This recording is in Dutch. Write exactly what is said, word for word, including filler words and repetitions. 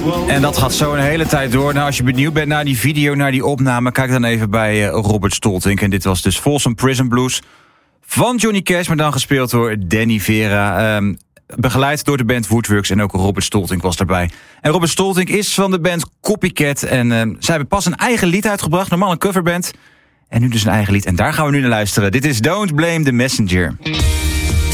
En dat gaat zo een hele tijd door. Nou, als je benieuwd bent naar die video, naar die opname, kijk dan even bij uh, Robert Stoltink. En dit was dus Folsom Prison Blues van Johnny Cash, maar dan gespeeld door Danny Vera. Um, begeleid door de band Woodworks en ook Robert Stoltink was daarbij. En Robert Stoltink is van de band Copycat. En uh, zij hebben pas een eigen lied uitgebracht, normaal een coverband. En nu dus een eigen lied. En daar gaan we nu naar luisteren. Dit is Don't Blame the Messenger.